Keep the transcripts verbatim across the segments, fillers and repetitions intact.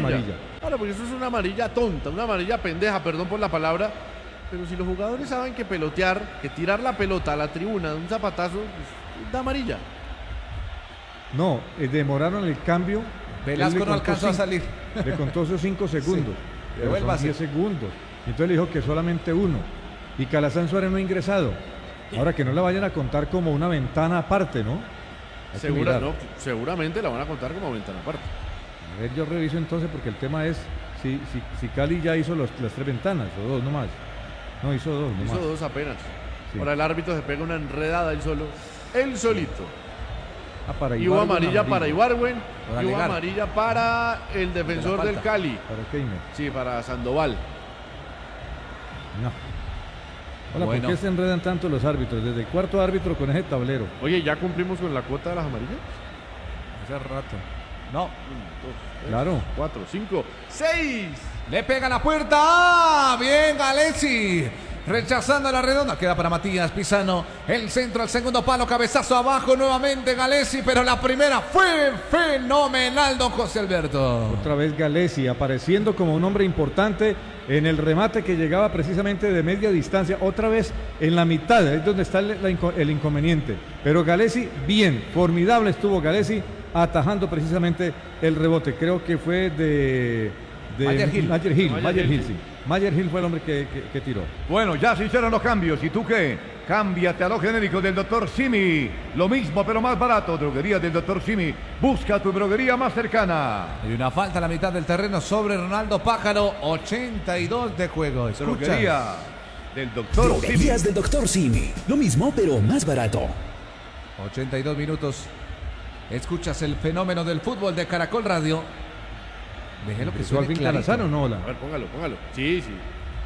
amarilla. Claro, porque eso es una amarilla tonta, una amarilla pendeja, perdón por la palabra. Pero si los jugadores saben que pelotear, que tirar la pelota a la tribuna de un zapatazo, pues, da amarilla. No, eh, demoraron el cambio. Velasco no alcanzó cinco, a salir. Le contó esos cinco segundos. Sí. Pero son diez segundos. Y entonces le dijo que solamente uno. Y Calazán Suárez no ha ingresado. Ahora que no la vayan a contar como una ventana aparte, ¿no? Segura, no, seguramente la van a contar como ventana aparte. A ver, yo reviso entonces porque el tema es si, si, si Cali ya hizo los, las tres ventanas o dos nomás. No, hizo dos nomás. Hizo dos apenas. Sí. Ahora el árbitro se pega una enredada él solo. Él solito. Ah, para y hubo amarilla, amarilla para Ibargüen y hubo amarilla para el defensor de del Cali. ¿Para Keimer? Sí, para Sandoval. No. Hola, Bueno. ¿por qué se enredan tanto los árbitros? Desde el cuarto árbitro con ese tablero. Oye, ¿ya cumplimos con la cuota de las amarillas? Hace rato. No. Un, dos, tres, Claro. cuatro, cinco, seis. Le pega la puerta. ¡Ah! Bien, Galesi. Rechazando la redonda. Queda para Matías Pisano. El centro al segundo palo. Cabezazo abajo nuevamente Galesi. Pero la primera fue fenomenal, don José Alberto. Otra vez Galesi apareciendo como un hombre importante en el remate que llegaba precisamente de media distancia. Otra vez en la mitad. Es donde está el, la, el inconveniente. Pero Galesi, bien. Formidable estuvo Galesi atajando precisamente el rebote. Creo que fue de... de Mayer Hill. Mayer Hill. Mayer Mayer Hill, Hill, sí. Mayer Hill fue el hombre que, que, que tiró. Bueno, ya se hicieron los cambios. ¿Y tú qué? Cámbiate a lo genérico del doctor Simi. Lo mismo, pero más barato. Droguería del doctor Simi. Busca tu droguería más cercana. Hay una falta a la mitad del terreno sobre Ronaldo Pájaro. ochenta y dos de juego. Escuchas. Droguería del doctor Simi. Droguerías del doctor Simi. Lo mismo, pero más barato. ochenta y dos minutos. Escuchas el fenómeno del fútbol de Caracol Radio. Déjelo que ¿Empezó al suene fin clarito. Calazán o no? La... A ver, póngalo, póngalo. Sí, sí.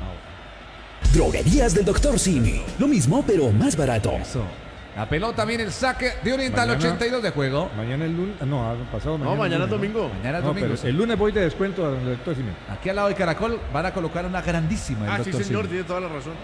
Droguerías del doctor Simi. Lo mismo, pero más barato. Eso. La pelota viene el saque de Oriental. Mañana- ochenta y dos de juego. Mañana el lunes, no, pasado mañana. No, mañana es el lunes, domingo. Mañana es No, domingo. pero el lunes voy de descuento a donde el doctor Simi. Aquí al lado de Caracol van a colocar una grandísima. el Ah, sí, doctor señor, Simi. tiene toda la razón.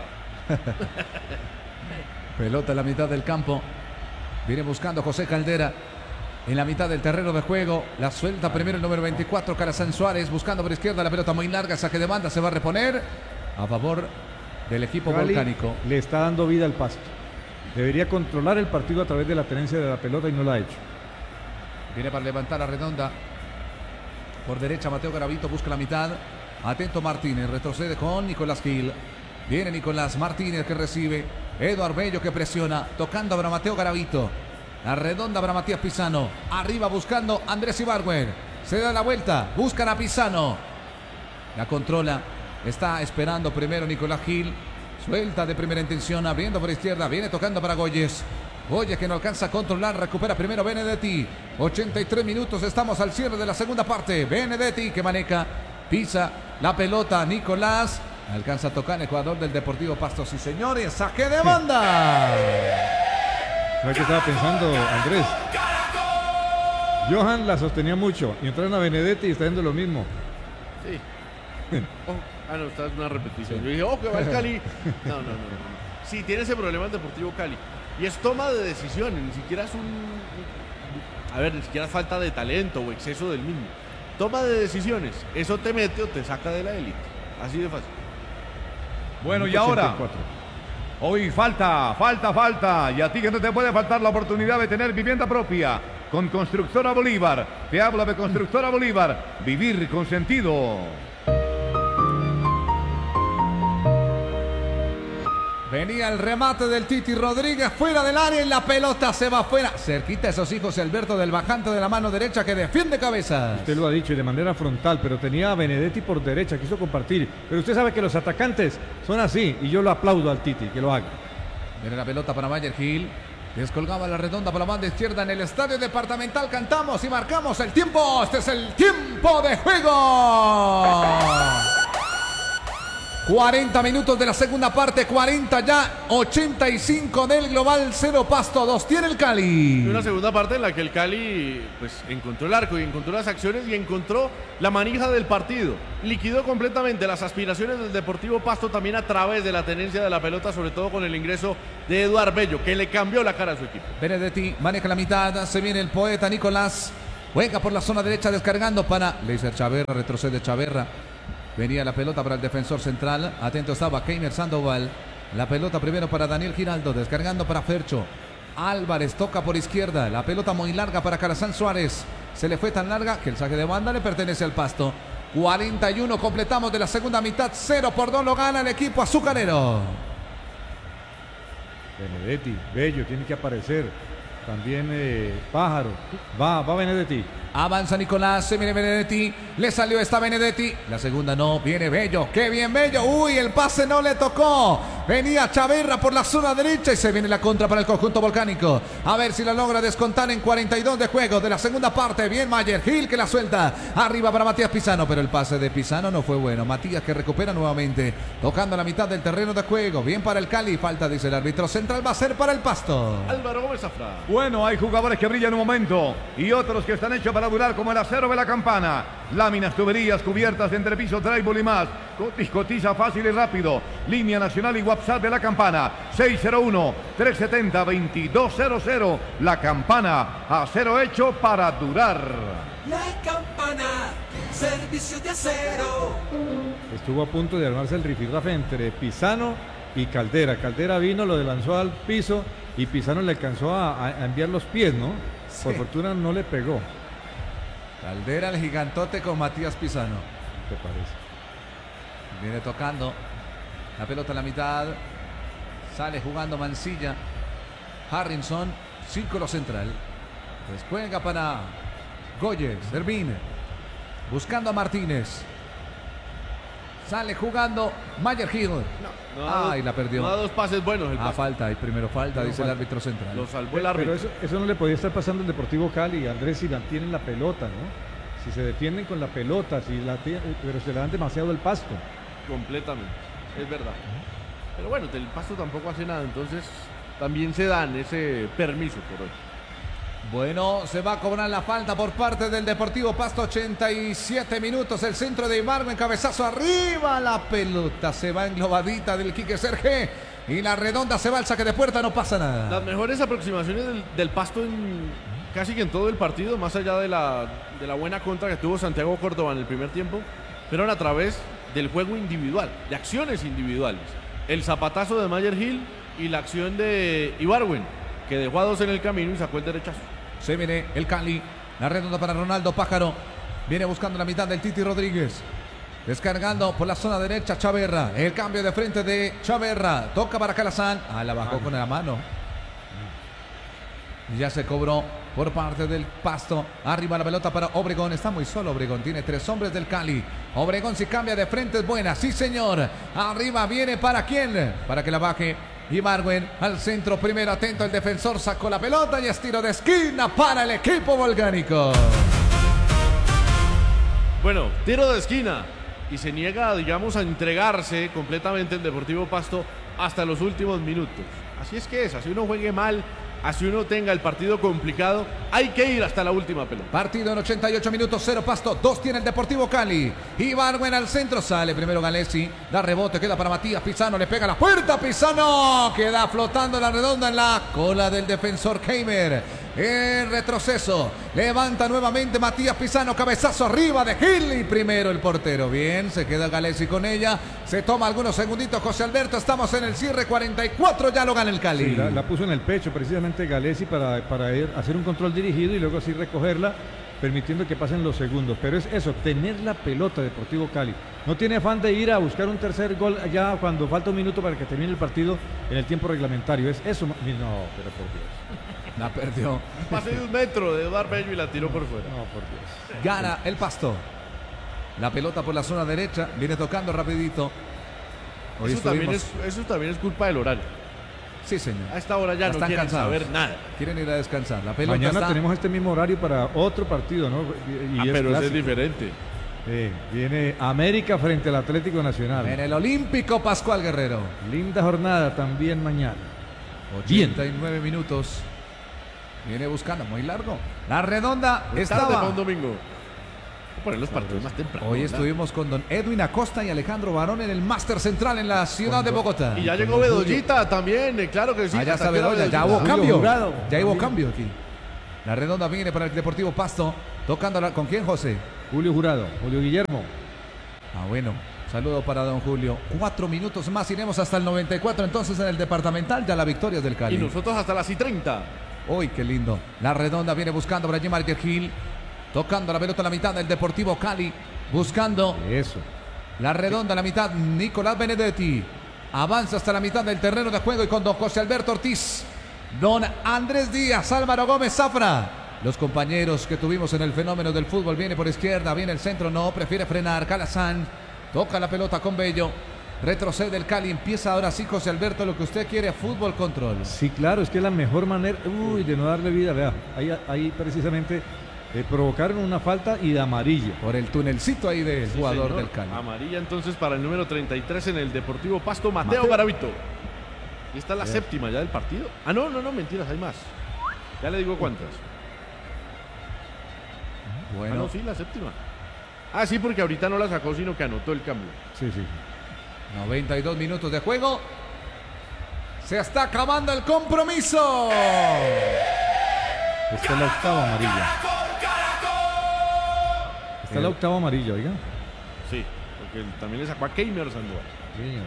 Pelota en la mitad del campo. Viene buscando José Caldera. En la mitad del terreno de juego. La suelta primero el número veinticuatro, Calazán Suárez. Buscando por izquierda la pelota muy larga. Saque de banda. Se va a reponer a favor del equipo Cali volcánico. le está dando vida al pasto. Debería controlar el partido a través de la tenencia de la pelota y no lo ha hecho. Viene para levantar la redonda. Por derecha Mateo Garavito busca la mitad. Atento Martínez. Retrocede con Nicolás Gil. Viene Nicolás Martínez que recibe. Eduard Bello que presiona. Tocando para Mateo Garavito. La redonda para Matías Pisano. Arriba buscando Andrés Ibargüen. Se da la vuelta. Buscan a Pisano. La controla. Está esperando primero Nicolás Gil. Suelta de primera intención. Abriendo por izquierda. Viene tocando para Goyes. Goyes que no alcanza a controlar. Recupera primero Benedetti. ochenta y tres minutos. Estamos al cierre de la segunda parte. Benedetti que maneja. Pisa la pelota. Nicolás. Alcanza a tocar el jugador del Deportivo Pasto. Sí, señores. Saque de banda. ¿Sabes qué estaba pensando, Andrés? Johan la sostenía mucho y entraron a Benedetti y está haciendo lo mismo. Sí. Oh, ah, no, esta es una repetición. Yo dije, oh, que va el Cali. No, no, no, no. Sí, tiene ese problema el Deportivo Cali. Y es toma de decisiones, ni siquiera es un... A ver, ni siquiera es falta de talento o exceso del mismo. Toma de decisiones. Eso te mete o te saca de la élite. Así de fácil. Bueno, y Minuto ahora, ochenta y cuatro. hoy falta, falta, falta. Y a ti que no te puede faltar la oportunidad de tener vivienda propia con Constructora Bolívar. Te habla de Constructora Bolívar. Vivir con sentido. Venía el remate del Titi Rodríguez fuera del área y la pelota se va afuera. Cerquita esos hijos Alberto del bajante de la mano derecha que defiende cabezas. Usted lo ha dicho y de manera frontal, pero tenía a Benedetti por derecha, quiso compartir. Pero usted sabe que los atacantes son así y yo lo aplaudo al Titi, que lo haga. Viene la pelota para Mayer Gil. Descolgaba la redonda por la banda izquierda en el estadio departamental. Cantamos y marcamos el tiempo. Este es el tiempo de juego. cuarenta minutos de la segunda parte, cuarenta ya, ochenta y cinco del global, cero Pasto, dos tiene el Cali. Y una segunda parte en la que el Cali pues encontró el arco y encontró las acciones y encontró la manija del partido. Liquidó completamente las aspiraciones del Deportivo Pasto también a través de la tenencia de la pelota, sobre todo con el ingreso de Eduard Bello, que le cambió la cara a su equipo. Benedetti maneja la mitad, se viene el poeta Nicolás. Juega por la zona derecha descargando para Leiser Chaverra, retrocede Chaverra. Venía la pelota para el defensor central. Atento estaba Keimer Sandoval. La pelota primero para Daniel Giraldo, descargando para Fercho. Álvarez toca por izquierda. La pelota muy larga para Calazán Suárez. Se le fue tan larga que el saque de banda le pertenece al Pasto. cuarenta y uno completamos de la segunda mitad. cero por dos lo gana el equipo azucarero. Benedetti, Bello, tiene que aparecer. También eh, Pájaro. Va, va Benedetti. Avanza Nicolás, se viene Benedetti, le salió esta Benedetti, la segunda no, viene Bello, qué bien Bello, uy, el pase no le tocó, venía Chaverra por la zona derecha y se viene la contra para el conjunto volcánico, a ver si la logra descontar en cuarenta y dos de juego de la segunda parte, bien Mayer Gil que la suelta, arriba para Matías Pisano, pero el pase de Pisano no fue bueno, Matías que recupera nuevamente, tocando la mitad del terreno de juego, bien para el Cali, falta dice el árbitro central, va a ser para el Pasto. Álvaro Gómez Zafra. Bueno, hay jugadores que brillan en un momento y otros que están hechos para durar como el acero de la campana. Láminas, tuberías, cubiertas, entrepiso, drywall y más. Cotiz, cotiza fácil y rápido. Línea nacional y WhatsApp de la campana. seis cero uno, tres siete cero, dos dos cero cero. La campana, acero hecho para durar. La campana, servicio de acero. Estuvo a punto de armarse el rifirrafe entre Pisano y Caldera. Caldera vino, lo lanzó al piso y Pisano le alcanzó a, a enviar los pies, ¿no? Sí. Por fortuna no le pegó. Caldera el gigantote con Matías Pisano. ¿Te parece? Viene tocando la pelota en la mitad. Sale jugando Mancilla. Harrison, círculo central. Descuelga para Goyes, Servín. Buscando a Martínez. Sale jugando Mayer Gil. No, no Ay, dos, la perdió. No da dos pases buenos. El ah, falta. Y primero falta, no, dice falta. el árbitro central. Lo salvó el árbitro. Pero eso, eso no le podía estar pasando al Deportivo Cali, Andrés, si mantienen la pelota, ¿no? Si se defienden con la pelota, si la pero se le dan demasiado el pasto. Completamente, es verdad. Pero bueno, el Pasto tampoco hace nada, entonces también se dan ese permiso por hoy. Bueno, se va a cobrar la falta por parte del Deportivo Pasto, ochenta y siete minutos, el centro de Ibargüen, cabezazo arriba, la pelota se va englobadita del Quique Serge y la redonda se va al saque de puerta, no pasa nada. Las mejores aproximaciones del, del Pasto en casi que en todo el partido, más allá de la, de la buena contra que tuvo Santiago Córdoba en el primer tiempo, fueron a través del juego individual, de acciones individuales. El zapatazo de Mayer Gil y la acción de Ibargüen, que dejó a dos en el camino y sacó el derechazo. Se viene el Cali, la redonda para Ronaldo Pájaro, viene buscando la mitad del Titi Rodríguez, descargando por la zona derecha Chaverra, el cambio de frente de Chaverra, toca para Calazán, ah, la bajó con la mano, y ya se cobró por parte del Pasto, arriba la pelota para Obregón, está muy solo Obregón, tiene tres hombres del Cali, Obregón si cambia de frente es buena, sí señor, arriba viene para quién, para que la baje Ibargüen al centro, primero atento el defensor, sacó la pelota y es tiro de esquina para el equipo volcánico. Bueno, tiro de esquina y se niega, digamos, a entregarse completamente el Deportivo Pasto hasta los últimos minutos. Así es que es, así uno juegue mal, así uno tenga el partido complicado, hay que ir hasta la última pelota. Partido en ochenta y ocho minutos, cero Pasto, dos tiene el Deportivo Cali. Ibargüen al centro, sale primero Galesi, da rebote, queda para Matías Pisano, le pega a la puerta, Pisano, queda flotando la redonda en la cola del defensor Keimer. El retroceso, levanta nuevamente Matías Pisano, cabezazo arriba de Gil y primero el portero. Bien, se queda Galesi con ella, se toma algunos segunditos José Alberto, estamos en el cierre, cuarenta y cuatro, ya lo gana el Cali. Sí, la, la puso en el pecho precisamente Galesi para, para ir, hacer un control dirigido y luego así recogerla, permitiendo que pasen los segundos. Pero es eso, tener la pelota Deportivo Cali. No tiene afán de ir a buscar un tercer gol allá cuando falta un minuto para que termine el partido en el tiempo reglamentario. Es eso. No, pero por Dios. La perdió. Pase de un metro de Eduardo Bello y la tiró por fuera. No, por Dios. Gana el Pasto. La pelota por la zona derecha, viene tocando rapidito. Hoy eso, también estuvimos... es, eso también es culpa del horario. Sí, señor. A esta hora ya, ya no quieren cansados. saber nada. Quieren ir a descansar. La pelota Mañana está... tenemos este mismo horario para otro partido, ¿no? Y, y ah, es pero clásico. ese es diferente. Eh, viene América frente al Atlético Nacional. En el Olímpico Pascual Guerrero. Linda jornada también mañana. ochenta y nueve minutos. Viene buscando, muy largo. La redonda Tarde estaba. para un domingo. Poner los partidos más temprano. Hoy ¿verdad? estuvimos con don Edwin Acosta y Alejandro Barón en el Máster Central en la ciudad de Bogotá. Y ya llegó Bedollita también, eh, claro que sí. Allá está Hasta que era Bedoya, ya Bedollita. hubo cambio. Jurado. Ya hubo cambio aquí. La redonda viene para el Deportivo Pasto. Tocándola, ¿con quién, José? Julio Jurado, Julio Guillermo. Ah, bueno. Saludo para don Julio. Cuatro minutos más, iremos hasta el noventa y cuatro entonces en el departamental, ya la victoria del Cali. Y nosotros hasta las y treinta. Uy, qué lindo. La redonda viene buscando Brahim Argel, tocando la pelota a la mitad del Deportivo Cali, buscando Eso. la redonda a la mitad, Nicolás Benedetti. Avanza hasta la mitad del terreno de juego y con don José Alberto Ortiz, don Andrés Díaz, Álvaro Gómez Zafra. Los compañeros que tuvimos en el fenómeno del fútbol, viene por izquierda, viene el centro, no, prefiere frenar, Calazán. Toca la pelota con Bello. Retrocede el Cali. Empieza ahora sí, José Alberto, lo que usted quiere, fútbol control. Sí, claro, es que es la mejor manera, uy, de no darle vida. Vea, ahí, ahí precisamente eh, provocaron una falta y de amarilla. Por el tunelcito ahí del Sí, jugador señor. del Cali. Amarilla entonces para el número treinta y tres en el Deportivo Pasto, Mateo, Mateo. Garavito. Y esta es la Bien. séptima ya del partido. Ah, no, no, no, mentiras, hay más. Ya le digo cuántas. Ah, Bueno, no, sí, la séptima. Ah, sí, porque ahorita no la sacó, sino que anotó el cambio. Sí, sí. noventa y dos minutos de juego. Se está acabando el compromiso. Esta es la octava amarilla. Esta es la octava amarilla, oiga. Sí, porque él también le sacó a Keimer Sandoval. Sí.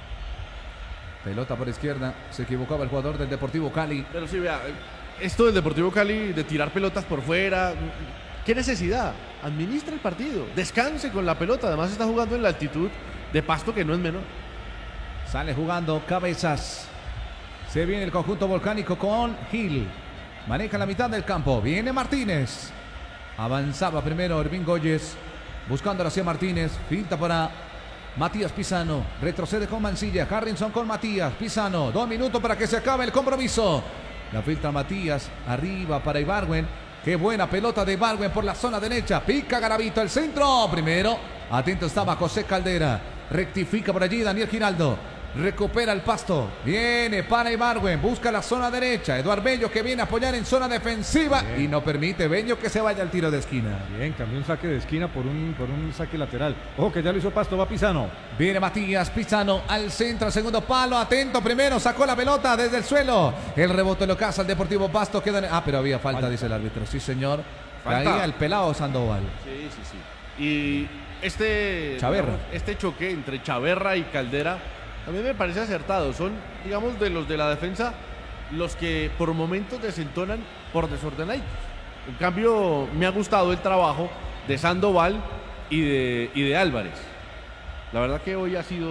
Pelota por izquierda. Se equivocaba el jugador del Deportivo Cali. Pero sí, vea, esto del Deportivo Cali de tirar pelotas por fuera, ¿qué necesidad? Administra el partido, descanse con la pelota. Además está jugando en la altitud de Pasto, que no es menor. Sale jugando Cabezas. Se viene el conjunto volcánico con Gil. Maneja la mitad del campo. Viene Martínez. Avanzaba primero Ervin Goyes. Buscando hacia Martínez. Finta para Matías Pisano. Retrocede con Mancilla. Harrison con Matías Pisano. Dos minutos para que se acabe el compromiso. La filtra Matías. Arriba para Ibargüen. Qué buena pelota de Ibargüen por la zona derecha. Pica Garavito el centro. Primero. Atento estaba José Caldera. Rectifica por allí Daniel Giraldo. Recupera el Pasto. Viene para Ibargüen. Busca la zona derecha. Eduard Bello que viene a apoyar en zona defensiva. Bien. Y no permite Bello que se vaya al tiro de esquina. Bien, cambió un saque de esquina por un, por un saque lateral. Ojo que ya lo hizo Pasto, va Pisano. Viene Matías Pisano al centro, segundo palo, atento primero, sacó la pelota desde el suelo. El rebote lo caza el Deportivo Pasto. Queda en... Ah, pero había falta, Falta. dice el árbitro. Sí, señor. Falta. Caía el pelado Sandoval. Sí, sí, sí. Y este, Chaverra. digamos, este choque entre Chaverra y Caldera también me parece acertado. Son, digamos, de los de la defensa los que por momentos desentonan por desordenaditos. En cambio, me ha gustado el trabajo de Sandoval y de, y de Álvarez. La verdad que hoy ha sido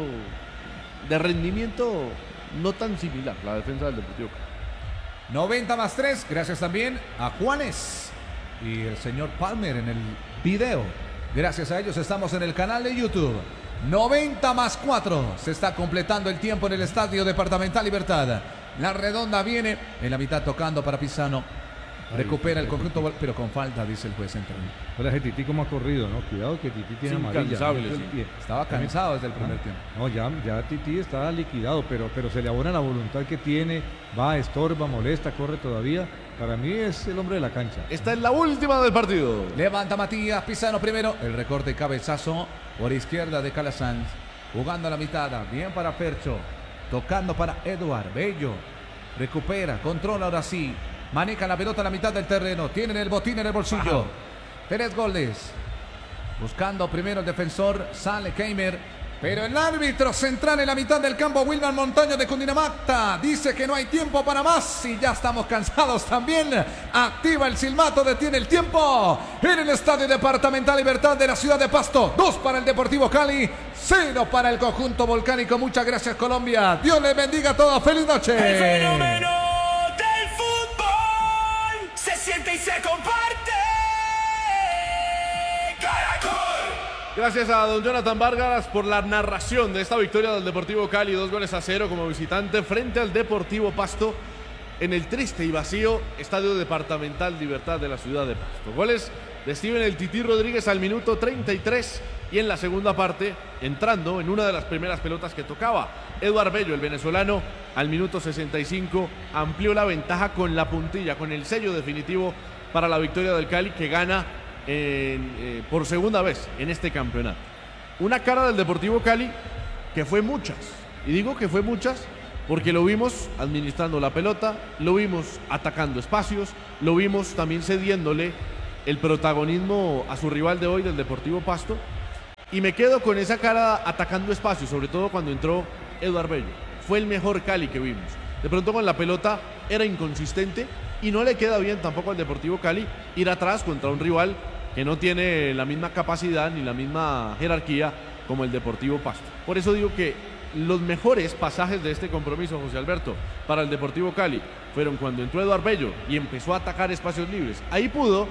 de rendimiento no tan similar la defensa del Deportivo Cali. noventa más tres, gracias también a Juanes y el señor Palmer en el video. Gracias a ellos estamos en el canal de YouTube. noventa más cuatro, se está completando el tiempo en el Estadio Departamental Libertad. La redonda viene en la mitad tocando para Pisano. Recupera el conjunto, vol- pero con falta, dice el juez central. Hola, que Titi cómo ha corrido, ¿no? Cuidado que Titi tiene Es amarilla. incansable, Metió el sí. pie. Estaba cansado desde el primer tiempo. No, ya, ya Titi está liquidado, pero, pero se le abona la voluntad que tiene. Va, estorba, molesta, corre todavía. Para mí es el hombre de la cancha. Esta es la última del partido. Levanta Matías Pisano primero. El recorte cabezazo por izquierda de Calasanz. Jugando a la mitad. Bien para Fercho. Tocando para Eduard Bello. Recupera. Controla ahora sí. Maneja la pelota a la mitad del terreno. Tienen el botín en el bolsillo. Ajá. Tres goles. Buscando primero el defensor. Sale Keimer. Pero el árbitro central en la mitad del campo, Wilman Montaño de Cundinamarca, dice que no hay tiempo para más y ya estamos cansados también. Activa el silbato, detiene el tiempo en el Estadio Departamental Libertad de la ciudad de Pasto. Dos para el Deportivo Cali, cero para el conjunto volcánico. Muchas gracias, Colombia. Dios les bendiga a todos. Feliz noche. El fenómeno del fútbol se siente y se comparte. Caracol. Gracias a don Jonathan Vargas por la narración de esta victoria del Deportivo Cali, dos goles a cero como visitante frente al Deportivo Pasto en el triste y vacío Estadio Departamental Libertad de la ciudad de Pasto. Goles de Steven El Tití Rodríguez al minuto treinta y tres y en la segunda parte, entrando en una de las primeras pelotas que tocaba, Eduard Bello, el venezolano, al minuto sesenta y cinco amplió la ventaja con la puntilla, con el sello definitivo para la victoria del Cali, que gana En, eh, por segunda vez en este campeonato. Una cara del Deportivo Cali que fue muchas, y digo que fue muchas porque lo vimos administrando la pelota, lo vimos atacando espacios, lo vimos también cediéndole el protagonismo a su rival de hoy, del Deportivo Pasto. Y me quedo con esa cara atacando espacio, sobre todo cuando entró Eduard Bello. Fue el mejor Cali que vimos. De pronto con la pelota era inconsistente y no le queda bien tampoco al Deportivo Cali ir atrás contra un rival que no tiene la misma capacidad ni la misma jerarquía como el Deportivo Pasto. Por eso digo que los mejores pasajes de este compromiso, José Alberto, para el Deportivo Cali fueron cuando entró Eduard Bello y empezó a atacar espacios libres. Ahí pudo,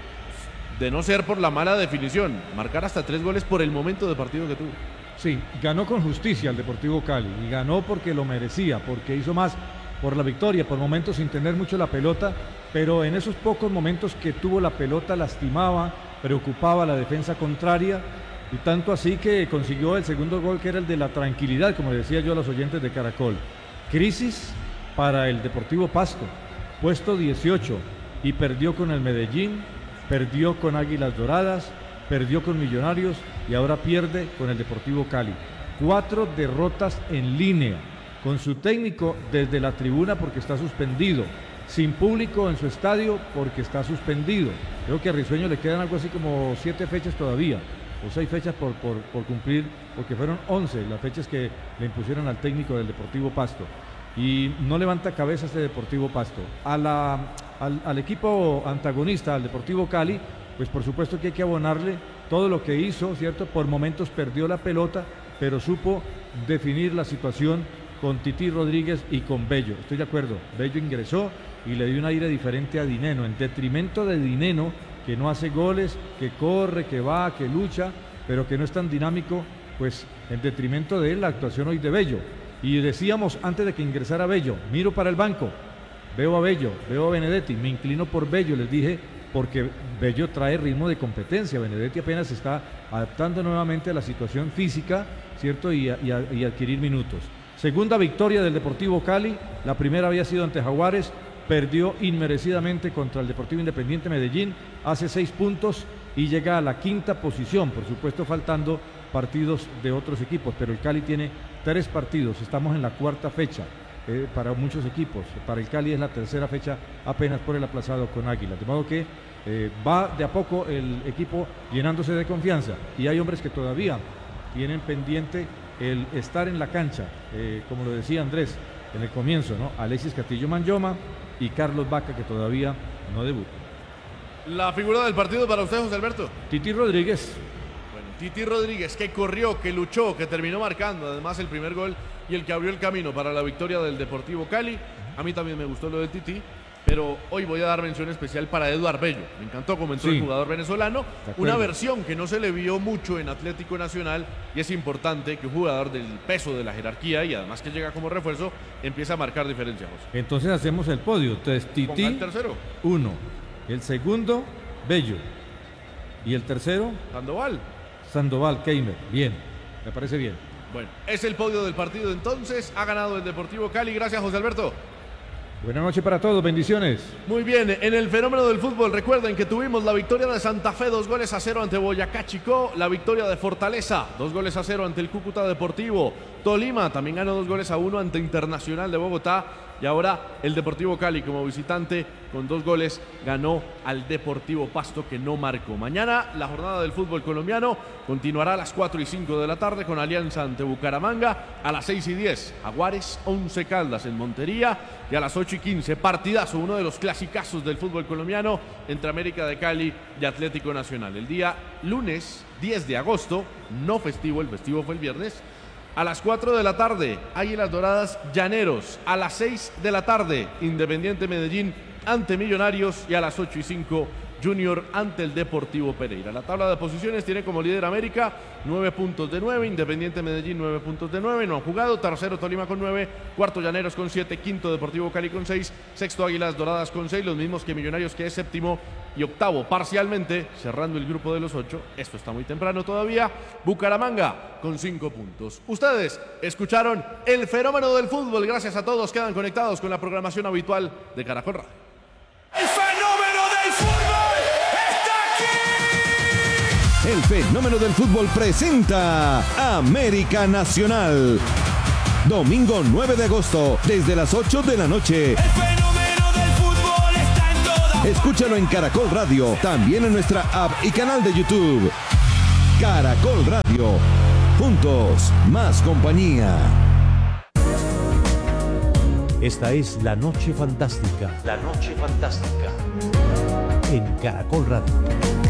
de no ser por la mala definición, marcar hasta tres goles por el momento de partido que tuvo. Sí, ganó con justicia el Deportivo Cali y ganó porque lo merecía, porque hizo más por la victoria, por momentos sin tener mucho la pelota, pero en esos pocos momentos que tuvo la pelota lastimaba, preocupaba a la defensa contraria y tanto así que consiguió el segundo gol, que era el de la tranquilidad, como decía yo a los oyentes de Caracol. Crisis para el Deportivo Pasto, puesto dieciocho y perdió con el Medellín, perdió con Águilas Doradas, perdió con Millonarios y ahora pierde con el Deportivo Cali. Cuatro derrotas en línea, con su técnico desde la tribuna porque está suspendido, sin público en su estadio porque está suspendido. Creo que a Risueño le quedan algo así como siete fechas todavía, o seis fechas por, por, por cumplir, porque fueron once las fechas que le impusieron al técnico del Deportivo Pasto. Y no levanta cabeza este Deportivo Pasto. A la, al, al equipo antagonista, al Deportivo Cali, pues por supuesto que hay que abonarle todo lo que hizo, ¿cierto? Por momentos perdió la pelota, pero supo definir la situación con Titi Rodríguez y con Bello. Estoy de acuerdo, Bello ingresó y le dio un aire diferente a Dineno, en detrimento de Dineno, que no hace goles, que corre, que va, que lucha, pero que no es tan dinámico, pues en detrimento de él la actuación hoy de Bello. Y decíamos antes de que ingresara Bello, miro para el banco, veo a Bello, veo a Benedetti, me inclino por Bello, les dije, porque Bello trae ritmo de competencia. Benedetti apenas se está adaptando nuevamente a la situación física, ¿cierto? Y, a, y, a, y adquirir minutos. Segunda victoria del Deportivo Cali, la primera había sido ante Jaguares, perdió inmerecidamente contra el Deportivo Independiente Medellín, hace seis puntos y llega a la quinta posición, por supuesto faltando partidos de otros equipos, pero el Cali tiene tres partidos, estamos en la cuarta fecha. Eh, para muchos equipos, para el Cali es la tercera fecha apenas por el aplazado con Águila, de modo que eh, va de a poco el equipo llenándose de confianza y hay hombres que todavía tienen pendiente el estar en la cancha, eh, como lo decía Andrés en el comienzo, ¿no? Alexis Castillo Manyoma y Carlos Vaca, que todavía no debuta. La figura del partido para usted, José Alberto. Titi Rodríguez. Bueno, Titi Rodríguez, que corrió, que luchó, que terminó marcando además el primer gol y el que abrió el camino para la victoria del Deportivo Cali. A mí también me gustó lo del Titi, pero hoy voy a dar mención especial para Eduard Bello. Me encantó cómo entró Sí. el jugador venezolano, una versión que no se le vio mucho en Atlético Nacional, y es importante que un jugador del peso de la jerarquía y además que llega como refuerzo empiece a marcar diferencia, José. Entonces hacemos el podio. Entonces Ponga Titi, el tercero, uno. El segundo, Bello. Y el tercero, Sandoval. Sandoval, Keimer. Bien, me parece bien. Bueno, es el podio del partido entonces. Ha ganado el Deportivo Cali. Gracias, José Alberto. Buenas noches para todos, bendiciones. Muy bien, en el fenómeno del fútbol, recuerden que tuvimos la victoria de Santa Fe, dos goles a cero ante Boyacá Chicó, la victoria de Fortaleza, dos goles a cero ante el Cúcuta Deportivo, Tolima también ganó dos goles a uno ante Internacional de Bogotá, y ahora el Deportivo Cali como visitante con dos goles ganó al Deportivo Pasto, que no marcó. Mañana la jornada del fútbol colombiano continuará a las cuatro y cinco de la tarde con Alianza ante Bucaramanga, a las seis y diez Jaguares Once Caldas en Montería, y a las ocho y quince partidazo, uno de los clasicazos del fútbol colombiano entre América de Cali y Atlético Nacional. El día lunes diez de agosto, no festivo, el festivo fue el viernes. A las cuatro de la tarde, Águilas Doradas Llaneros. A las seis de la tarde, Independiente Medellín ante Millonarios. Y a las ocho y cinco, Junior ante el Deportivo Pereira. La tabla de posiciones tiene como líder América, nueve puntos de nueve. Independiente Medellín, nueve puntos de nueve. No han jugado. Tercero, Tolima con nueve. Cuarto, Llaneros con siete. Quinto, Deportivo Cali con seis. Sexto, Águilas Doradas con seis. Los mismos que Millonarios, que es séptimo. Y octavo, parcialmente, cerrando el grupo de los ocho. Esto está muy temprano todavía. Bucaramanga con cinco puntos. Ustedes escucharon el fenómeno del fútbol. Gracias a todos. Quedan conectados con la programación habitual de Caracol Radio. El fenómeno del fútbol está aquí. El fenómeno del fútbol presenta América Nacional. Domingo nueve de agosto, desde las ocho de la noche. El fenómeno del fútbol está en todas Escúchalo en Caracol Radio, también en nuestra app y canal de YouTube. Caracol Radio. Juntos, más compañía. Esta es La Noche Fantástica. La Noche Fantástica. En Caracol Radio.